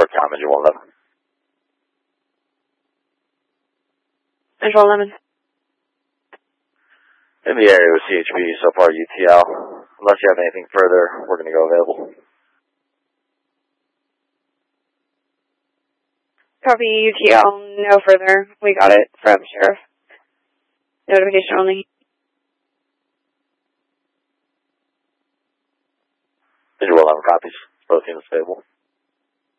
Tom, Engine 111. Engine 111. In the area with CHB, so far UTL. Unless you have anything further, we're going to go available. Copy UTL, no further. We got it from Sheriff. Notification only.